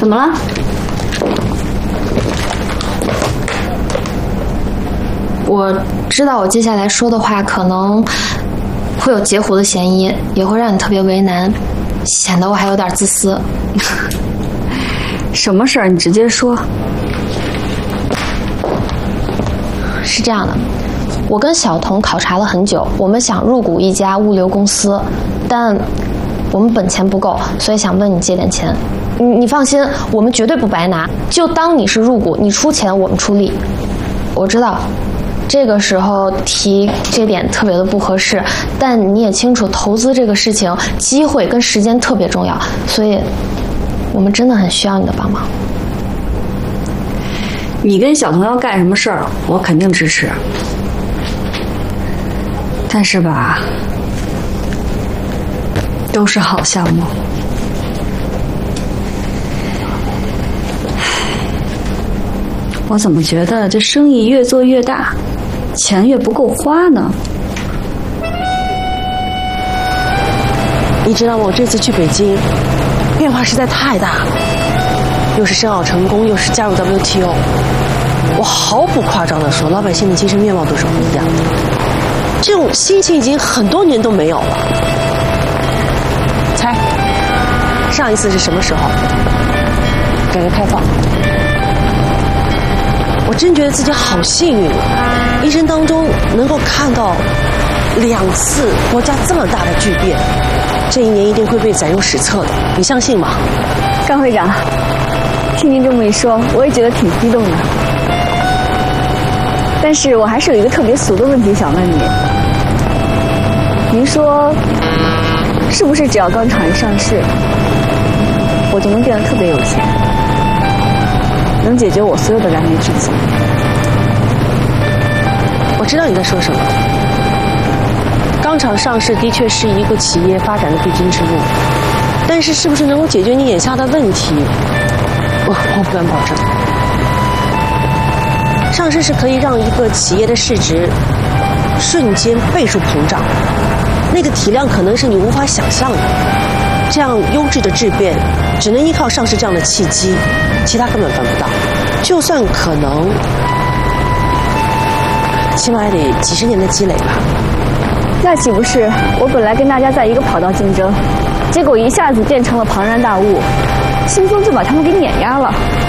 怎么了？ 我知道我接下来说的话可能会有截胡的嫌疑，也会让你特别为难，显得我还有点自私。 什么事儿？你直接说。 是这样的，我跟小童考察了很久，我们想入股一家物流公司，但我们本钱不够，所以想问你借点钱。你放心，我们绝对不白拿，就当你是入股，你出钱，我们出力。我知道这个时候提这点特别的不合适，但你也清楚投资这个事情，机会跟时间特别重要，所以我们真的很需要你的帮忙。 你跟小童要干什么事儿，我肯定支持。但是吧，都是好项目。我怎么觉得这生意越做越大，钱越不够花呢？ 你知道吗？我这次去北京，变化实在太大了，又是申奥成功，又是加入 WTO。我毫不夸张地说，老百姓的精神面貌都是不一样的。这种心情已经很多年都没有了。猜，上一次是什么时候？改革开放。我真觉得自己好幸运啊！一生当中能够看到2次国家这么大的巨变，这一年一定会被载入史册的，你相信吗？ 张会长，听您这么一说，我也觉得挺激动的。但是我还是有一个特别俗的问题想问你。您说，是不是只要钢厂一上市，我就能变得特别有钱，能解决我所有的燃眉之急？ 我知道你在说什么。钢厂上市的确是一个企业发展的必经之路，但是是不是能够解决你眼下的问题，我不敢保证。上市是可以让一个企业的市值瞬间倍数膨胀，那个体量可能是你无法想象的。这样优质的质变，只能依靠上市这样的契机，其他根本办不到。就算可能，起码也得几十年的积累吧。 那岂不是我本来跟大家在一个跑道竞争，结果一下子变成了庞然大物，轻松就把他们给碾压了？